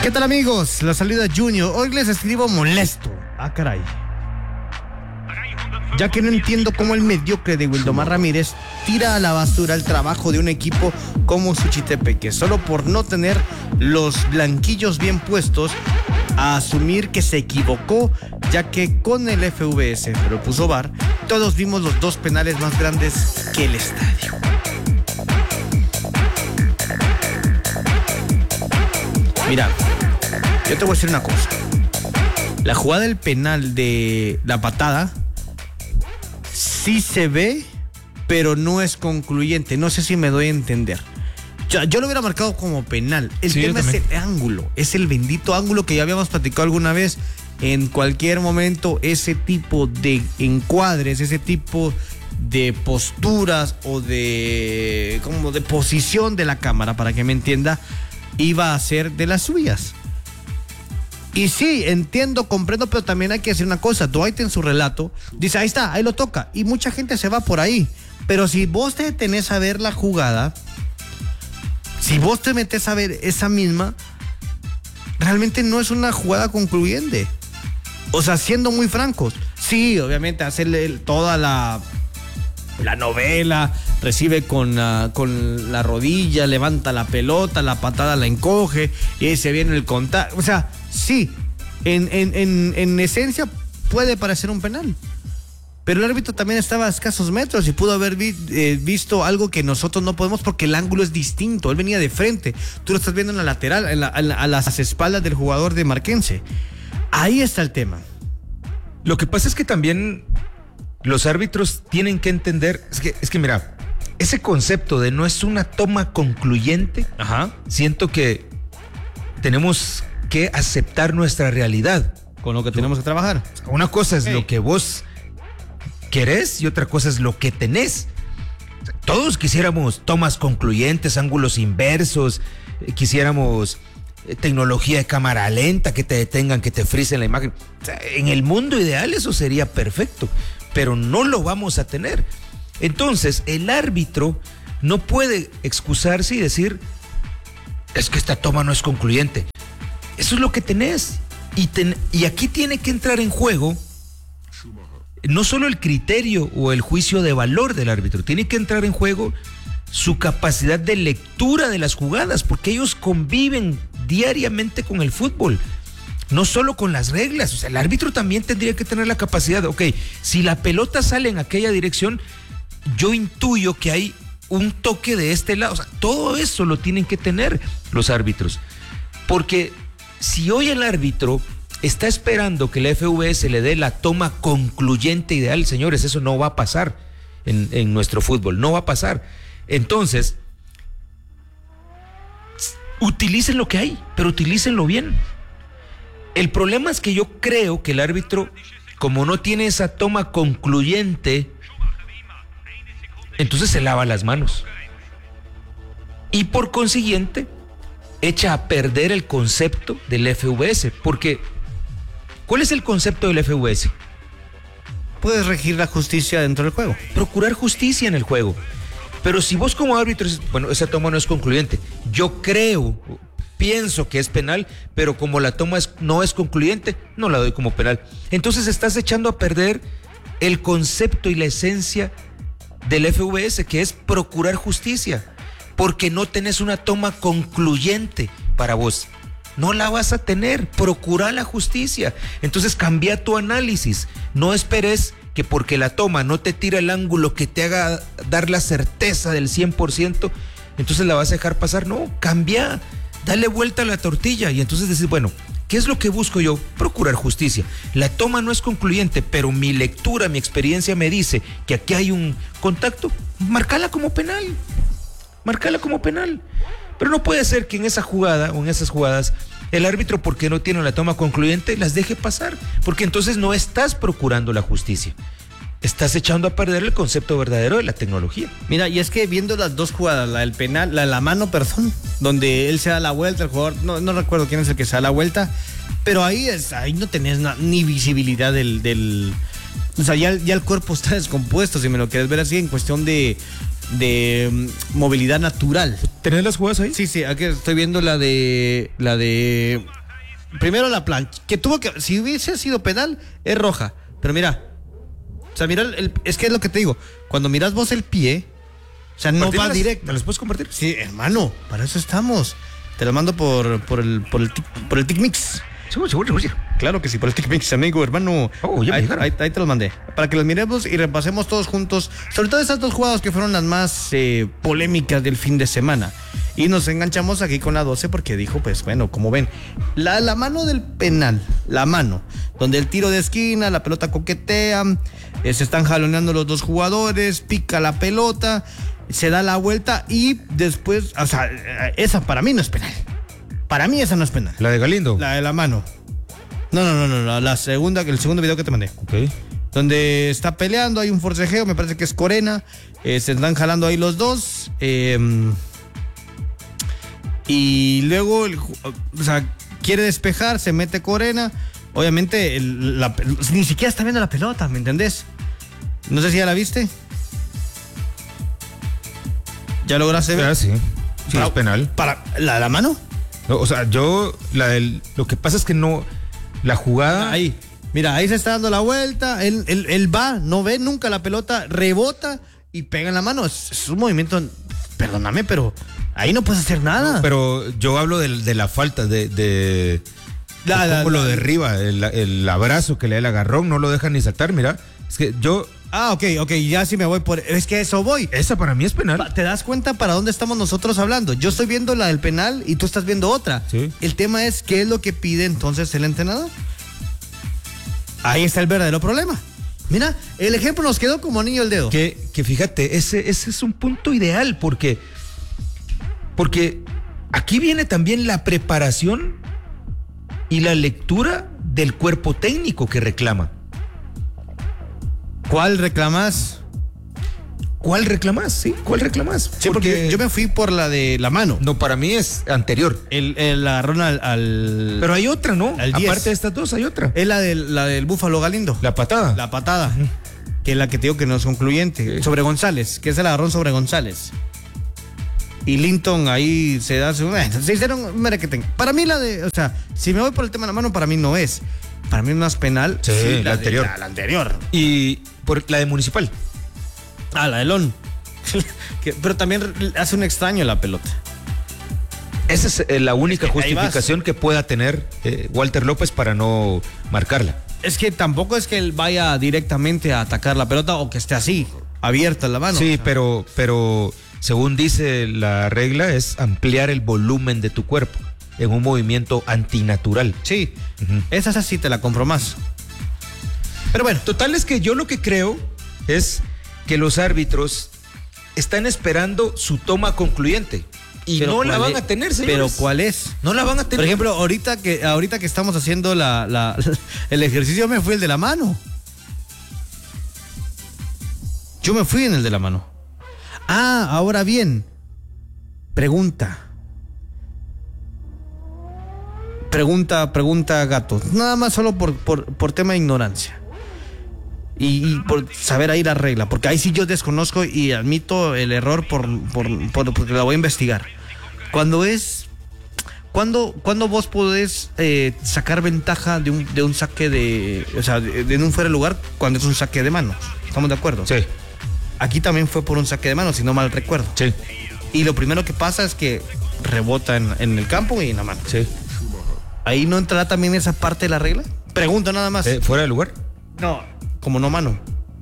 ¿Qué tal, amigos? La salida Junior. Hoy les escribo molesto. Ah, caray. Ya que no entiendo cómo el mediocre de Wildomar Ramírez tira a la basura el trabajo de un equipo como Suchitepeque, solo por no tener los blanquillos bien puestos, a asumir que se equivocó, ya que con el FVS, pero puso VAR, todos vimos los dos penales más grandes que el estadio. Mira, yo te voy a decir una cosa. La jugada del penal de la patada sí se ve, pero no es concluyente. No sé si me doy a entender. Yo lo hubiera marcado como penal. El tema es el ángulo. Es el bendito ángulo que ya habíamos platicado alguna vez. En cualquier momento, ese tipo de encuadres, ese tipo de posturas o de posición de la cámara, para que me entienda, iba a ser de las suyas. Y sí, entiendo, comprendo, pero también hay que decir una cosa. Dwight en su relato dice, ahí está, ahí lo toca, y mucha gente se va por ahí. Pero si vos te detenés a ver la jugada, si vos te metés a ver esa misma, realmente no es una jugada concluyente. O sea, siendo muy francos, sí, obviamente hacerle toda la novela, recibe con la rodilla, levanta la pelota, la patada la encoge y ahí se viene el contacto. O sea, sí, en esencia puede parecer un penal, pero el árbitro también estaba a escasos metros y pudo haber visto algo que nosotros no podemos porque el ángulo es distinto. Él venía de frente, tú lo estás viendo en la lateral, a las espaldas del jugador de Marquense. Ahí está el tema. Lo que pasa es que también los árbitros tienen que entender, es que mira, ese concepto de no es una toma concluyente, siento que tenemos que aceptar nuestra realidad. Con lo que tenemos que trabajar. Una cosa es lo que vos querés y otra cosa es lo que tenés. Todos quisiéramos tomas concluyentes, ángulos inversos, quisiéramos tecnología de cámara lenta, que te detengan, que te frisen la imagen. O sea, en el mundo ideal eso sería perfecto, pero no lo vamos a tener. Entonces, el árbitro no puede excusarse y decir, es que esta toma no es concluyente. Eso es lo que tenés. Y aquí tiene que entrar en juego no solo el criterio o el juicio de valor del árbitro, tiene que entrar en juego su capacidad de lectura de las jugadas, porque ellos conviven diariamente con el fútbol, no solo con las reglas. O sea, el árbitro también tendría que tener la capacidad de, ok, si la pelota sale en aquella dirección, yo intuyo que hay un toque de este lado. O sea, todo eso lo tienen que tener los árbitros, porque si hoy el árbitro está esperando que el FVS le dé la toma concluyente ideal, señores, eso no va a pasar en nuestro fútbol, no va a pasar. Entonces, utilicen lo que hay, pero utilícenlo bien. El problema es que yo creo que el árbitro, como no tiene esa toma concluyente, entonces se lava las manos. Y por consiguiente, echa a perder el concepto del FVS. Porque, ¿cuál es el concepto del FVS? Puedes regir la justicia dentro del juego. Procurar justicia en el juego. Pero si vos como árbitro dices, bueno, esa toma no es concluyente, yo pienso que es penal, pero como la toma no es concluyente, no la doy como penal. Entonces estás echando a perder el concepto y la esencia del FVS, que es procurar justicia, porque no tenés una toma concluyente para vos. No la vas a tener, procura la justicia. Entonces cambia tu análisis, no esperes que porque la toma no te tira el ángulo que te haga dar la certeza del 100%, entonces la vas a dejar pasar. No, cambia, dale vuelta a la tortilla y entonces decir, bueno, ¿qué es lo que busco yo? Procurar justicia. La toma no es concluyente, pero mi lectura, mi experiencia me dice que aquí hay un contacto, márcala como penal. Pero no puede ser que en esa jugada o en esas jugadas el árbitro, porque no tiene la toma concluyente, las deje pasar, porque entonces no estás procurando la justicia. Estás echando a perder el concepto verdadero de la tecnología. Mira, y es que viendo las dos jugadas, la del penal, la mano, perdón, donde él se da la vuelta, el jugador, no recuerdo quién es el que se da la vuelta, pero ahí no tenés ni visibilidad del o sea, ya el cuerpo está descompuesto, si me lo quieres ver así, en cuestión de movilidad natural. ¿Tenés las jugadas ahí? Sí, aquí estoy viendo la de primero la plancha, que tuvo que, si hubiese sido penal, es roja. Pero mira, o sea, mira, es que es lo que te digo, cuando miras vos el pie, o sea, no va directo. ¿Me las puedes compartir? Sí, hermano, para eso estamos. Te lo mando por el TicMix. Seguro. Claro que sí, por el TicMix, amigo, hermano. Oh, ya me llegaron. Ahí te los mandé. Para que los miremos y repasemos todos juntos. Sobre todo esas dos jugadas que fueron las más polémicas del fin de semana. Y nos enganchamos aquí con la 12 porque dijo, pues bueno, como ven, la mano del penal, la mano, donde el tiro de esquina, la pelota coquetea, se están jaloneando los dos jugadores, pica la pelota, se da la vuelta y después, o sea, esa para mí no es penal. Para mí esa no es penal. ¿La de Galindo? La de la mano. No, la segunda, el segundo video que te mandé. Ok. Donde está peleando, hay un forcejeo, me parece que es Corena, se están jalando ahí los dos, y luego, o sea, quiere despejar, se mete Corena, obviamente ni siquiera está viendo la pelota, ¿me entendés? No sé si ya la viste. ¿Ya lograste ver? Sí, es penal. ¿Para la mano? No, o sea, lo que pasa es que no, la jugada... Ahí, mira, ahí se está dando la vuelta, él va, no ve nunca la pelota, rebota y pega en la mano. Es un movimiento, perdóname, pero ahí no puedes hacer nada. No, pero yo hablo de la falta, de cómo lo derriba, el abrazo que le da el agarrón, no lo deja ni saltar, mira. Es que yo... Ah, ok, ya sí me voy por... Es que eso voy. Esa para mí es penal. ¿Te das cuenta para dónde estamos nosotros hablando? Yo estoy viendo la del penal y tú estás viendo otra. Sí. El tema es, ¿qué es lo que pide entonces el entrenador? Ahí está el verdadero problema. Mira, el ejemplo nos quedó como anillo al dedo. Que fíjate, ese es un punto ideal porque aquí viene también la preparación y la lectura del cuerpo técnico que reclama. ¿Cuál reclamas? ¿Cuál reclamas? Sí, ¿cuál reclamas? Sí, porque yo me fui por la de la mano. No, para mí es anterior. El agarrón al... Pero hay otra, ¿no? Al 10. Aparte de estas dos, hay otra. Es la del Búfalo Galindo. La patada. La patada. Que es la que te digo que no es concluyente. Sí. Sobre González, que es el agarrón sobre González. Y Linton ahí se hicieron merequeten. Para mí o sea, si me voy por el tema de la mano, para mí no es. Para mí no es penal. Sí, la anterior. La anterior. Y por la de Municipal. Ah, la de Lon. Pero también hace un extraño la pelota. Esa es la única Es que justificación que pueda tener Walter López para no marcarla. Es que tampoco es que él vaya directamente a atacar la pelota o que esté así, abierta la mano. Sí, o sea. pero según dice la regla, es ampliar el volumen de tu cuerpo en un movimiento antinatural. Sí, esa sí te la compro más. Pero bueno, Total es que yo lo que creo es que los árbitros están esperando su toma concluyente y pero no la ¿cuál van es? a tener, señores. Pero ¿cuál es? No la van a tener. Por ejemplo, ahorita que estamos haciendo el ejercicio, me fui el de la mano. Yo me fui en el de la mano. Ah, ahora bien, pregunta, Gato. Nada más solo por tema de ignorancia. Y por saber ahí la regla. Porque ahí sí yo desconozco y admito el error porque la voy a investigar. ¿Cuándo vos podés sacar ventaja de un saque o sea, de un fuera de lugar cuando es un saque de manos? ¿Estamos de acuerdo? Sí. Aquí también fue por un saque de manos, si no mal recuerdo. Sí. Y lo primero que pasa es que rebota en el campo y en la mano. Sí. ¿Ahí no entrará también esa parte de la regla? Pregunto nada más. ¿Fuera de lugar? No, como no mano.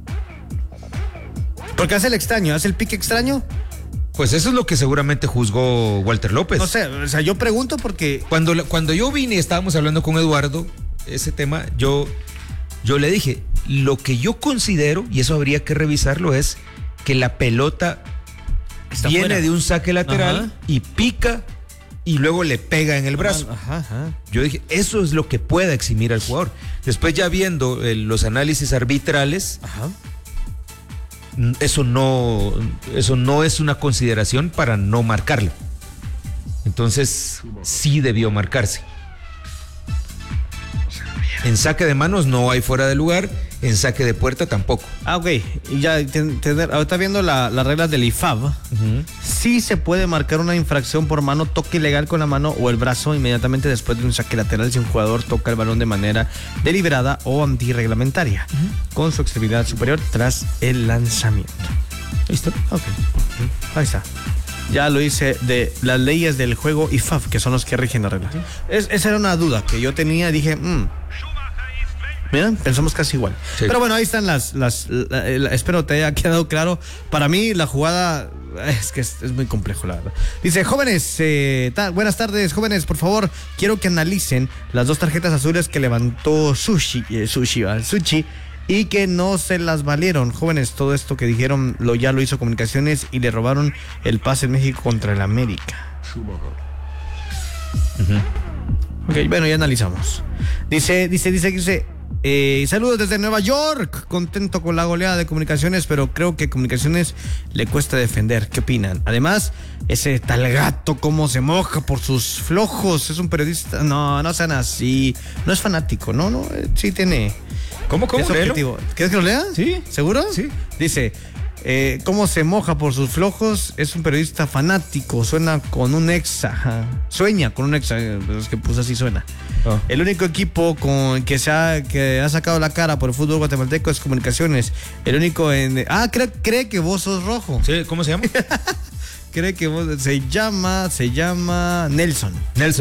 Porque hace el extraño, hace el pique extraño. Pues eso es lo que seguramente juzgó Walter López. No sé, o sea, yo pregunto porque... Cuando yo vine y estábamos hablando con Eduardo, ese tema, yo le dije, lo que yo considero, y eso habría que revisarlo, es que la pelota viene fuera de un saque lateral. Ajá. Y pica y luego le pega en el brazo. Ajá. Yo dije, eso es lo que pueda eximir al jugador. Después ya viendo los análisis arbitrales, Ajá. eso no es una consideración para no marcarlo. Entonces, sí debió marcarse. En saque de manos no hay fuera de lugar, en saque de puerta tampoco. Ah, ok. Y ya, ahorita viendo las reglas del IFAB, sí se puede marcar una infracción por mano, toque ilegal con la mano o el brazo inmediatamente después de un saque lateral si un jugador toca el balón de manera deliberada o antirreglamentaria con su extremidad superior tras el lanzamiento. ¿Listo? Ok. Ahí está. Ya lo hice de las leyes del juego IFAF, que son los que rigen la regla. Esa era una duda que yo tenía. Dije, mira, pensamos casi igual. Sí. Pero bueno, ahí están espero te haya quedado claro. Para mí la jugada es que es muy complejo, la verdad. Dice, jóvenes, buenas tardes, jóvenes, por favor, quiero que analicen las 2 tarjetas azules que levantó Suchi y que no se las valieron. Jóvenes, todo esto que dijeron ya lo hizo Comunicaciones y le robaron el pase en México contra el América. Ok, bueno, ya analizamos. Dice, saludos desde Nueva York, contento con la goleada de Comunicaciones, pero creo que Comunicaciones le cuesta defender. ¿Qué opinan? Además, ese tal gato cómo se moja por sus flojos, es un periodista, no sean así, no es fanático, no, sí tiene... ¿Cómo? Es objetivo. ¿Quieres que lo lea? Sí. ¿Seguro? Sí. Dice, cómo se moja por sus flojos, es un periodista fanático, sueña con un ex, es que pues así suena. Oh. El único equipo que ha sacado la cara por el fútbol guatemalteco es Comunicaciones. El único cree que vos sos rojo. Sí, ¿cómo se llama? Cree que vos se llama Nelson.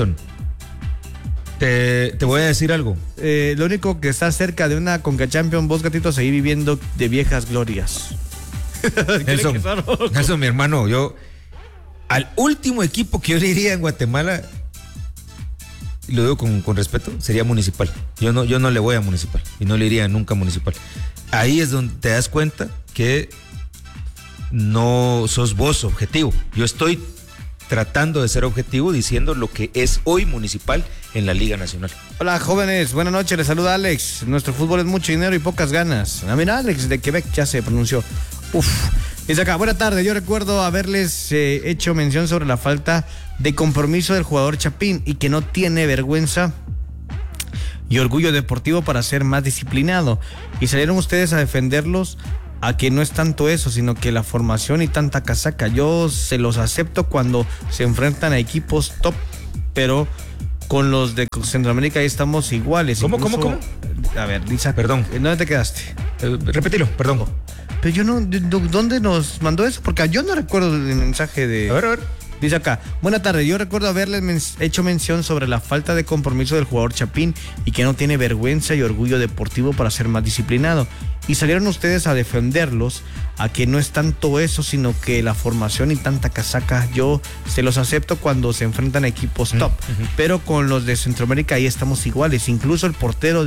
Te voy a decir algo. Lo único que está cerca de una Conca Champions, vos, gatito, seguir viviendo de viejas glorias. Nelson, mi hermano, yo al último equipo que yo le iría en Guatemala, y lo digo con respeto, sería Municipal. Yo no le voy a Municipal y no le iría nunca a Municipal. Ahí es donde te das cuenta que no sos vos objetivo. Yo estoy tratando de ser objetivo diciendo lo que es hoy Municipal en la Liga Nacional. Hola, jóvenes, buenas noches, les saluda Alex. Nuestro fútbol es mucho dinero y pocas ganas. Mira, Alex de Quebec ya se pronunció. Dice acá, buena tarde, yo recuerdo haberles hecho mención sobre la falta de compromiso del jugador Chapín y que no tiene vergüenza y orgullo deportivo para ser más disciplinado. Y salieron ustedes a defenderlos, a que no es tanto eso, sino que la formación y tanta casaca. Yo se los acepto cuando se enfrentan a equipos top, pero con los de Centroamérica ahí estamos iguales. ¿Cómo? A ver, Lisa, perdón. ¿Dónde te quedaste? Repetilo, perdón. Pero yo no, ¿dónde nos mandó eso? Porque yo no recuerdo el mensaje de... A ver. Dice acá, buena tarde, yo recuerdo haberles hecho mención sobre la falta de compromiso del jugador Chapín y que no tiene vergüenza y orgullo deportivo para ser más disciplinado. Y salieron ustedes a defenderlos, a que no es tanto eso, sino que la formación y tanta casaca, yo se los acepto cuando se enfrentan a equipos top, pero con los de Centroamérica ahí estamos iguales, incluso el portero